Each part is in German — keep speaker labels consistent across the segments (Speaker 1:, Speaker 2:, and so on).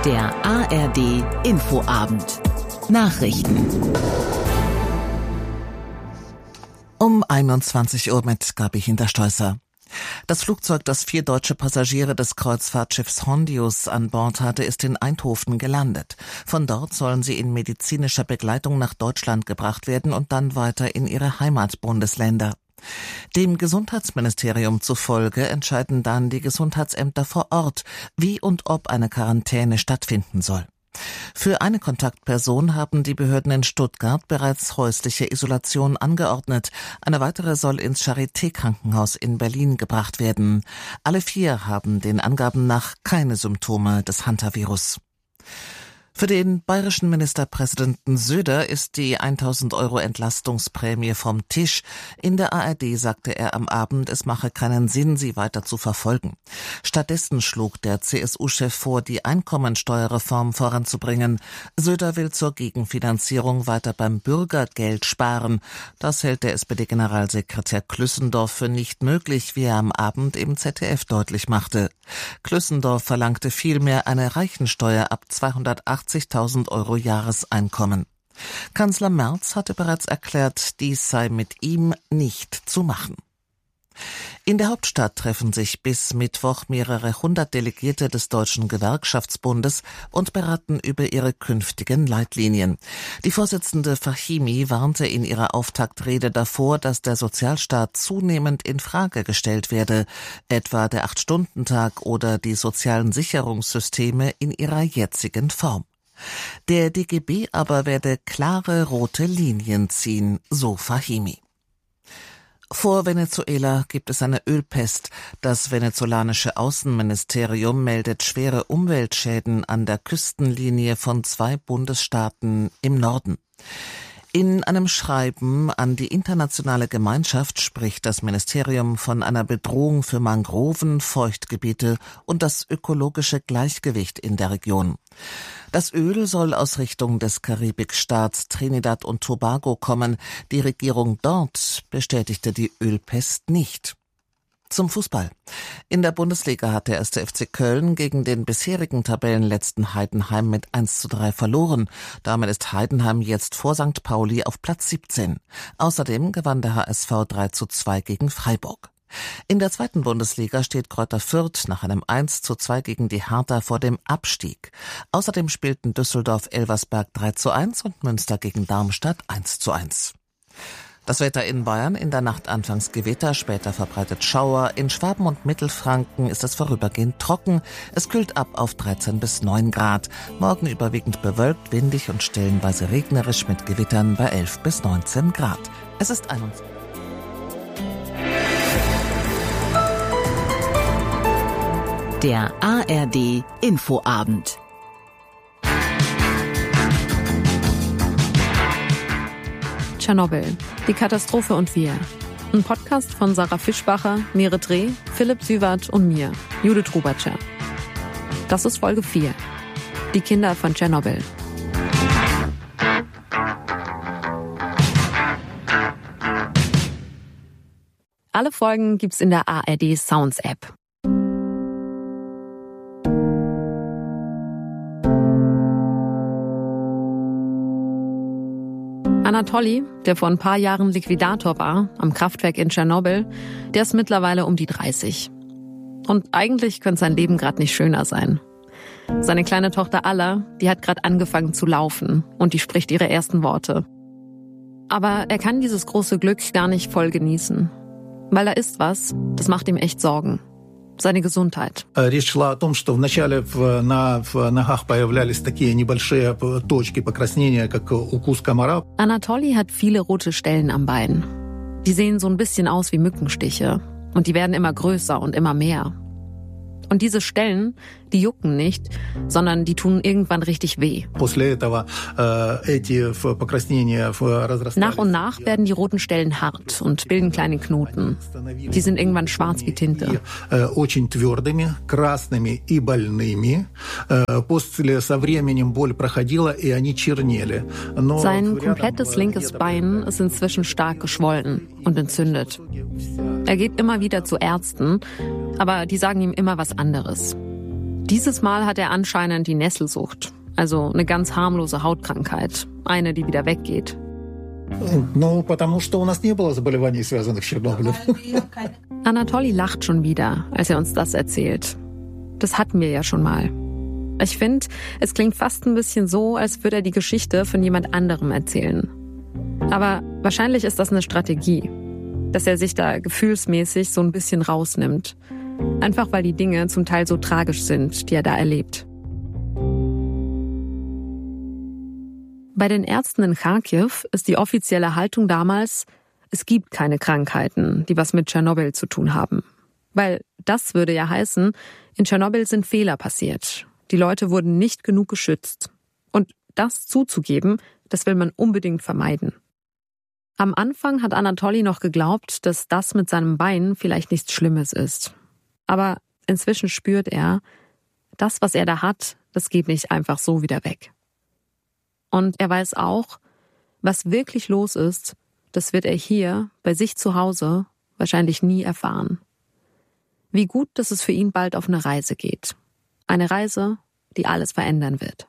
Speaker 1: Der ARD Infoabend. Nachrichten.
Speaker 2: Um 21 Uhr mit Gabi Hinterstoisser. Das Flugzeug, das 4 deutsche Passagiere des Kreuzfahrtschiffs Hondius an Bord hatte, ist in Eindhoven gelandet. Von dort sollen sie in medizinischer Begleitung nach Deutschland gebracht werden und dann weiter in ihre Heimatbundesländer. Dem Gesundheitsministerium zufolge entscheiden dann die Gesundheitsämter vor Ort, wie und ob eine Quarantäne stattfinden soll. Für eine Kontaktperson haben die Behörden in Stuttgart bereits häusliche Isolation angeordnet. Eine weitere soll ins Charité-Krankenhaus in Berlin gebracht werden. Alle 4 haben den Angaben nach keine Symptome des Hantavirus. Für den bayerischen Ministerpräsidenten Söder ist die 1.000 € Entlastungsprämie vom Tisch. In der ARD sagte er am Abend, es mache keinen Sinn, sie weiter zu verfolgen. Stattdessen schlug der CSU-Chef vor, die Einkommensteuerreform voranzubringen. Söder will zur Gegenfinanzierung weiter beim Bürgergeld sparen. Das hält der SPD-Generalsekretär Klüssendorf für nicht möglich, wie er am Abend im ZDF deutlich machte. Klüssendorf verlangte vielmehr eine Reichensteuer ab 280.000 € Jahreseinkommen. Kanzler Merz hatte bereits erklärt, dies sei mit ihm nicht zu machen. In der Hauptstadt treffen sich bis Mittwoch mehrere 100 Delegierte des Deutschen Gewerkschaftsbundes und beraten über ihre künftigen Leitlinien. Die Vorsitzende Fahimi warnte in ihrer Auftaktrede davor, dass der Sozialstaat zunehmend in Frage gestellt werde, etwa der 8-Stunden-Tag oder die sozialen Sicherungssysteme in ihrer jetzigen Form. Der DGB aber werde klare rote Linien ziehen, so Fahimi. Vor Venezuela gibt es eine Ölpest. Das venezolanische Außenministerium meldet schwere Umweltschäden an der Küstenlinie von 2 Bundesstaaten im Norden. In einem Schreiben an die internationale Gemeinschaft spricht das Ministerium von einer Bedrohung für Mangroven, Feuchtgebiete und das ökologische Gleichgewicht in der Region. Das Öl soll aus Richtung des Karibikstaats Trinidad und Tobago kommen. Die Regierung dort bestätigte die Ölpest nicht. Zum Fußball. In der Bundesliga hat der 1. FC Köln gegen den bisherigen Tabellenletzten Heidenheim mit 1:3 verloren. Damit ist Heidenheim jetzt vor St. Pauli auf Platz 17. Außerdem gewann der HSV 3:2 gegen Freiburg. In der 2. Bundesliga steht Greuther Fürth nach einem 1:2 gegen die Hertha vor dem Abstieg. Außerdem spielten Düsseldorf-Elversberg 3:1 und Münster gegen Darmstadt 1:1. Das Wetter in Bayern: in der Nacht anfangs Gewitter, später verbreitet Schauer. In Schwaben und Mittelfranken ist es vorübergehend trocken. Es kühlt ab auf 13 bis 9 Grad. Morgen überwiegend bewölkt, windig und stellenweise regnerisch mit Gewittern bei 11 bis 19 Grad. Es ist 21.
Speaker 1: Der ARD Infoabend.
Speaker 3: Tschernobyl. Die Katastrophe und wir. Ein Podcast von Sarah Fischbacher, Mire Dreh, Philipp Süwart und mir, Judith Rubatscher. Das ist Folge 4. Die Kinder von Tschernobyl. Alle Folgen gibt's in der ARD Sounds App. Anatoli, der vor ein paar Jahren Liquidator war, am Kraftwerk in Tschernobyl, der ist mittlerweile um die 30. Und eigentlich könnte sein Leben gerade nicht schöner sein. Seine kleine Tochter Alla, die hat gerade angefangen zu laufen und die spricht ihre ersten Worte. Aber er kann dieses große Glück gar nicht voll genießen. Weil da ist was, das macht ihm echt Sorgen. Seine Gesundheit.
Speaker 4: Речь шла о том, что вначале на ногах появлялись такие небольшие точки покраснения, как укус комара.
Speaker 3: Anatoli hat viele rote Stellen am Bein. Die sehen so ein bisschen aus wie Mückenstiche. Und die werden immer größer und immer mehr. Und diese Stellen, die jucken nicht, sondern die tun irgendwann richtig weh. Nach und nach werden die roten Stellen hart und bilden kleine Knoten. Die sind irgendwann schwarz wie Tinte. Sein komplettes linkes Bein ist inzwischen stark geschwollen und entzündet. Er geht immer wieder zu Ärzten, aber die sagen ihm immer was anderes. Dieses Mal hat er anscheinend die Nesselsucht, also eine ganz harmlose Hautkrankheit, eine, die wieder weggeht.
Speaker 4: Потому что у нас не было заболеваний, связанных с Чернобылем.
Speaker 3: Anatoly lacht schon wieder, als er uns das erzählt. Das hatten wir ja schon mal. Ich finde, es klingt fast ein bisschen so, als würde er die Geschichte von jemand anderem erzählen. Aber wahrscheinlich ist das eine Strategie, dass er sich da gefühlsmäßig so ein bisschen rausnimmt. Einfach weil die Dinge zum Teil so tragisch sind, die er da erlebt. Bei den Ärzten in Charkiw ist die offizielle Haltung damals, es gibt keine Krankheiten, die was mit Tschernobyl zu tun haben. Weil das würde ja heißen, in Tschernobyl sind Fehler passiert. Die Leute wurden nicht genug geschützt. Und das zuzugeben, das will man unbedingt vermeiden. Am Anfang hat Anatoly noch geglaubt, dass das mit seinem Bein vielleicht nichts Schlimmes ist. Aber inzwischen spürt er, das, was er da hat, das geht nicht einfach so wieder weg. Und er weiß auch, was wirklich los ist, das wird er hier, bei sich zu Hause, wahrscheinlich nie erfahren. Wie gut, dass es für ihn bald auf eine Reise geht. Eine Reise, die alles verändern wird.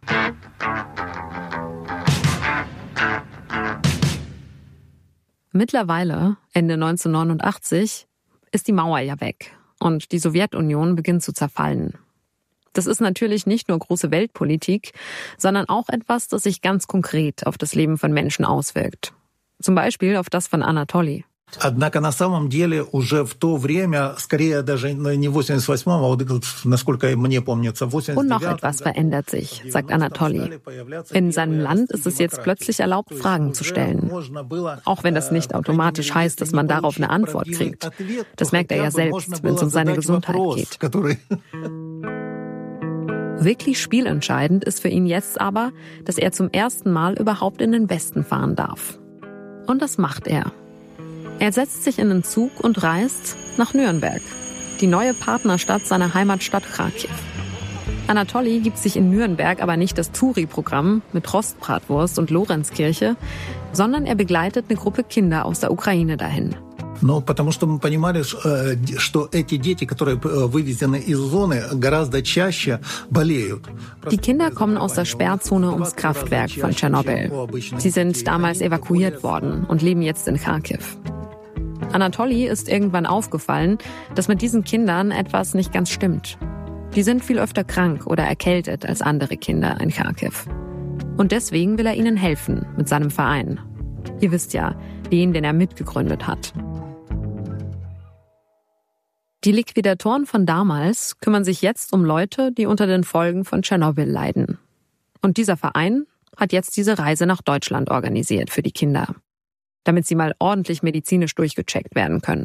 Speaker 3: Mittlerweile, Ende 1989, ist die Mauer ja weg und die Sowjetunion beginnt zu zerfallen. Das ist natürlich nicht nur große Weltpolitik, sondern auch etwas, das sich ganz konkret auf das Leben von Menschen auswirkt. Zum Beispiel auf das von Anatoly.
Speaker 4: Однако на самом деле уже в то время, скорее даже не в 88-м, а вот насколько мне помнится, 89-м.
Speaker 3: Und noch etwas verändert sich, sagt Anatoly. In seinem Land ist es jetzt plötzlich erlaubt, Fragen zu stellen. Auch wenn das nicht automatisch heißt, dass man darauf eine Antwort kriegt. Das merkt er ja selbst, wenn es um seine Gesundheit geht. Wirklich spielentscheidend ist für ihn jetzt aber, dass er zum ersten Mal überhaupt in den Westen fahren darf. Und das macht er. Er setzt sich in den Zug und reist nach Nürnberg, die neue Partnerstadt seiner Heimatstadt Charkiw. Anatoly gibt sich in Nürnberg aber nicht das Touri-Programm mit Rostbratwurst und Lorenzkirche, sondern er begleitet eine Gruppe Kinder aus der Ukraine dahin.
Speaker 4: Потому что мы понимали, что эти дети, которые вывезены из зоны, гораздо чаще болеют.
Speaker 3: Die Kinder kommen aus der Sperrzone ums Kraftwerk von Tschernobyl. Sie sind damals evakuiert worden und leben jetzt in Charkiw. Anatoly ist irgendwann aufgefallen, dass mit diesen Kindern etwas nicht ganz stimmt. Die sind viel öfter krank oder erkältet als andere Kinder in Charkiw. Und deswegen will er ihnen helfen mit seinem Verein. Ihr wisst ja, den er mitgegründet hat. Die Liquidatoren von damals kümmern sich jetzt um Leute, die unter den Folgen von Tschernobyl leiden. Und dieser Verein hat jetzt diese Reise nach Deutschland organisiert für die Kinder, damit sie mal ordentlich medizinisch durchgecheckt werden können.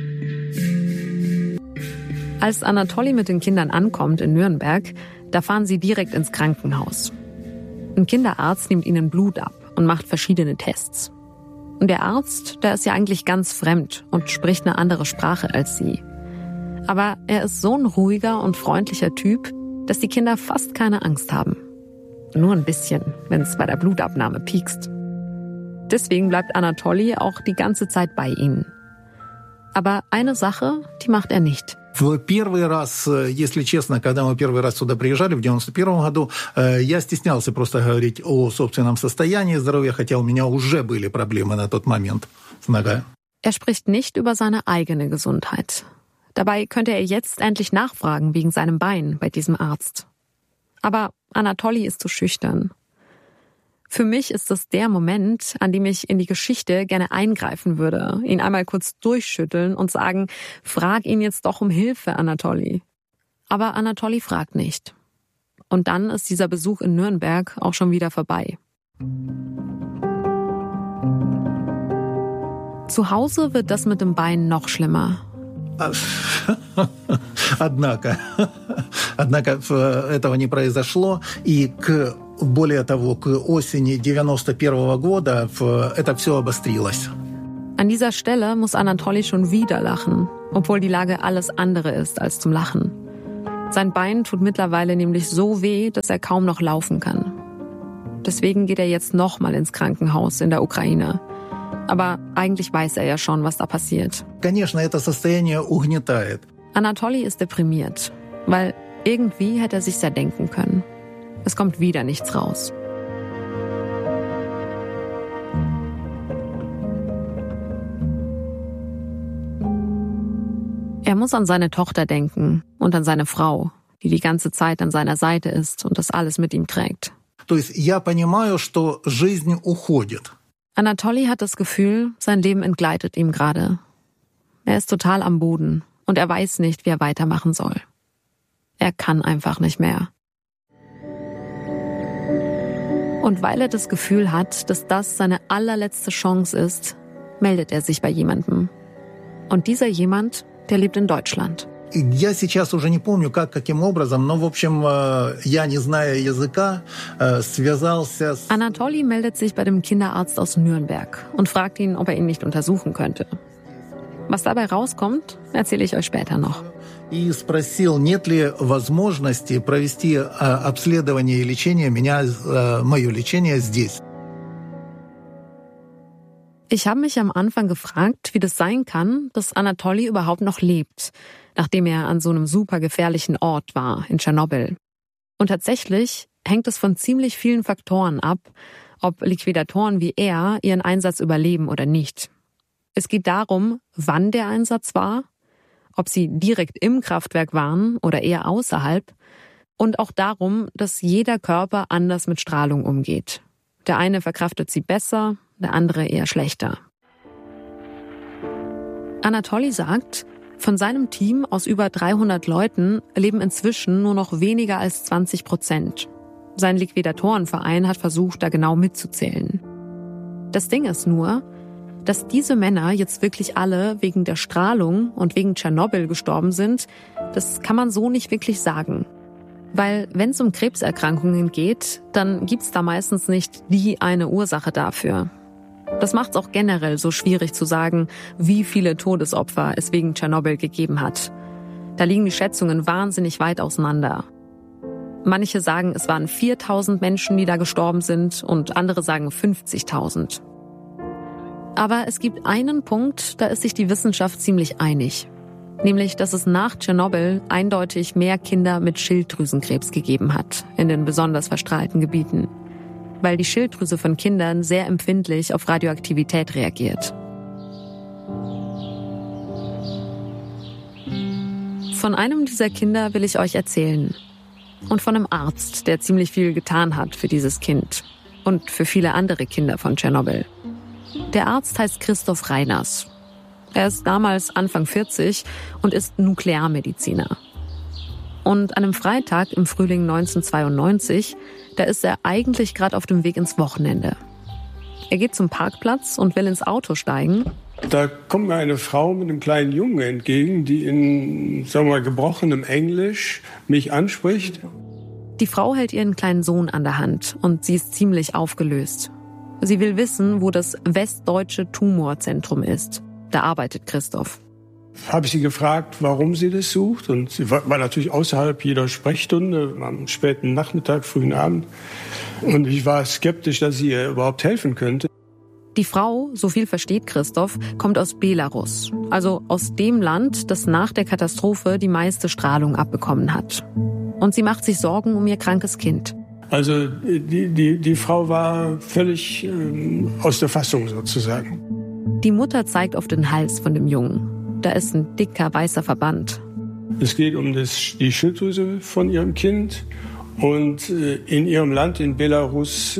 Speaker 3: Als Anatoly mit den Kindern ankommt in Nürnberg, da fahren sie direkt ins Krankenhaus. Ein Kinderarzt nimmt ihnen Blut ab und macht verschiedene Tests. Und der Arzt, der ist ja eigentlich ganz fremd und spricht eine andere Sprache als sie. Aber er ist so ein ruhiger und freundlicher Typ, dass die Kinder fast keine Angst haben. Nur ein bisschen, wenn es bei der Blutabnahme piekst. Deswegen bleibt Anatoly auch die ganze Zeit bei ihnen. Aber eine Sache, die macht er nicht.
Speaker 4: В первый раз, если честно, когда мы первый раз сюда приезжали в 91 году, я стеснялся просто говорить о собственном состоянии здоровья, хотя у меня уже были проблемы на тот момент с ногой.
Speaker 3: Er spricht nicht über seine eigene Gesundheit. Dabei könnte er jetzt endlich nachfragen wegen seinem Bein bei diesem Arzt. Aber Anatoly ist zu schüchtern. Für mich ist das der Moment, an dem ich in die Geschichte gerne eingreifen würde, ihn einmal kurz durchschütteln und sagen, frag ihn jetzt doch um Hilfe, Anatoly. Aber Anatoly fragt nicht. Und dann ist dieser Besuch in Nürnberg auch schon wieder vorbei. Zu Hause wird das mit dem Bein noch schlimmer.
Speaker 4: Однако этого не произошло, и более того, к осени 91 года это все обострилось.
Speaker 3: An dieser Stelle muss Anatoly schon wieder lachen, obwohl die Lage alles andere ist als zum Lachen. Sein Bein tut mittlerweile nämlich so weh, dass er kaum noch laufen kann. Deswegen geht er jetzt nochmal ins Krankenhaus in der Ukraine. Aber eigentlich weiß er ja schon, was da passiert.
Speaker 4: Конечно, это состояние угнетает.
Speaker 3: Anatoly ist deprimiert, weil irgendwie hätte er sich's ja denken können. Es kommt wieder nichts raus. Er muss an seine Tochter denken und an seine Frau, die ganze Zeit an seiner Seite ist und das alles mit ihm trägt.
Speaker 4: То есть я понимаю, что жизнь уходит.
Speaker 3: Anatoly hat das Gefühl, sein Leben entgleitet ihm gerade. Er ist total am Boden und er weiß nicht, wie er weitermachen soll. Er kann einfach nicht mehr. Und weil er das Gefühl hat, dass das seine allerletzte Chance ist, meldet er sich bei jemandem. Und dieser jemand, der lebt in Deutschland.
Speaker 4: Я сейчас уже не помню, каким образом, но, в общем, я, не зная языка, связался с...
Speaker 3: Anatoly meldet sich bei dem Kinderarzt aus Nürnberg und fragt ihn, ob er ihn nicht untersuchen könnte. Was dabei rauskommt, erzähle ich euch später noch.
Speaker 4: И спросил, нет ли возможности провести обследование и лечение мое лечение здесь.
Speaker 3: Ich habe mich am Anfang gefragt, wie das sein kann, dass Anatoly überhaupt noch lebt, nachdem er an so einem super gefährlichen Ort war, in Tschernobyl. Und tatsächlich hängt es von ziemlich vielen Faktoren ab, ob Liquidatoren wie er ihren Einsatz überleben oder nicht. Es geht darum, wann der Einsatz war, ob sie direkt im Kraftwerk waren oder eher außerhalb, und auch darum, dass jeder Körper anders mit Strahlung umgeht. Der eine verkraftet sie besser, der andere eher schlechter. Anatoly sagt, von seinem Team aus über 300 Leuten leben inzwischen nur noch weniger als 20%. Sein Liquidatorenverein hat versucht, da genau mitzuzählen. Das Ding ist nur, dass diese Männer jetzt wirklich alle wegen der Strahlung und wegen Tschernobyl gestorben sind, das kann man so nicht wirklich sagen. Weil wenn es um Krebserkrankungen geht, dann gibt's da meistens nicht die eine Ursache dafür. Das macht's auch generell so schwierig zu sagen, wie viele Todesopfer es wegen Tschernobyl gegeben hat. Da liegen die Schätzungen wahnsinnig weit auseinander. Manche sagen, es waren 4.000 Menschen, die da gestorben sind, und andere sagen 50.000. Aber es gibt einen Punkt, da ist sich die Wissenschaft ziemlich einig. Nämlich, dass es nach Tschernobyl eindeutig mehr Kinder mit Schilddrüsenkrebs gegeben hat, in den besonders verstrahlten Gebieten. Weil die Schilddrüse von Kindern sehr empfindlich auf Radioaktivität reagiert. Von einem dieser Kinder will ich euch erzählen. Und von einem Arzt, der ziemlich viel getan hat für dieses Kind. Und für viele andere Kinder von Tschernobyl. Der Arzt heißt Christoph Reiners. Er ist damals Anfang 40 und ist Nuklearmediziner. Und an einem Freitag im Frühling 1992, da ist er eigentlich gerade auf dem Weg ins Wochenende. Er geht zum Parkplatz und will ins Auto steigen.
Speaker 5: Da kommt mir eine Frau mit einem kleinen Jungen entgegen, die in, sagen wir mal, gebrochenem Englisch mich anspricht.
Speaker 3: Die Frau hält ihren kleinen Sohn an der Hand und sie ist ziemlich aufgelöst. Sie will wissen, wo das Westdeutsche Tumorzentrum ist. Da arbeitet Christoph.
Speaker 5: Habe ich sie gefragt, warum sie das sucht. Und sie war natürlich außerhalb jeder Sprechstunde, am späten Nachmittag, frühen Abend. Und ich war skeptisch, dass sie ihr überhaupt helfen könnte.
Speaker 3: Die Frau, so viel versteht Christoph, kommt aus Belarus. Also aus dem Land, das nach der Katastrophe die meiste Strahlung abbekommen hat. Und sie macht sich Sorgen um ihr krankes Kind.
Speaker 5: Also die Frau war völlig aus der Fassung sozusagen.
Speaker 3: Die Mutter zeigt auf den Hals von dem Jungen. Da ist ein dicker weißer Verband.
Speaker 5: Es geht um die Schilddrüse von ihrem Kind. Und in ihrem Land, in Belarus,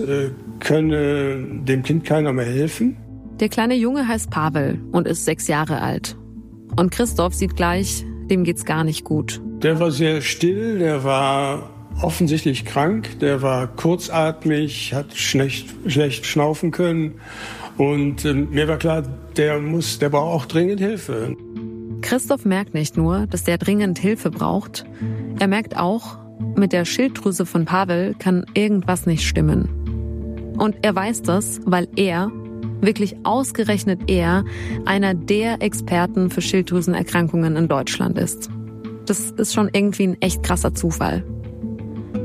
Speaker 5: könne dem Kind keiner mehr helfen.
Speaker 3: Der kleine Junge heißt Pavel und ist 6 Jahre alt. Und Christoph sieht gleich, dem geht's gar nicht gut.
Speaker 5: Der war sehr still, der war offensichtlich krank, der war kurzatmig, hat schlecht schnaufen können. Und mir war klar, der braucht auch dringend Hilfe.
Speaker 3: Christoph merkt nicht nur, dass der dringend Hilfe braucht. Er merkt auch, mit der Schilddrüse von Pavel kann irgendwas nicht stimmen. Und er weiß das, weil er, wirklich ausgerechnet er, einer der Experten für Schilddrüsenerkrankungen in Deutschland ist. Das ist schon irgendwie ein echt krasser Zufall.